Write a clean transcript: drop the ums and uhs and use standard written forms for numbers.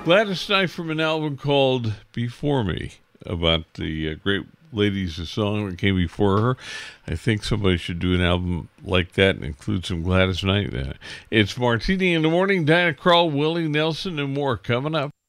Gladys Knight from an album called Before Me, about the great ladies of song that came before her. I think somebody should do an album like that and include some Gladys Knight in it. It's Martini in the Morning, Diana Krall, Willie Nelson, and more coming up.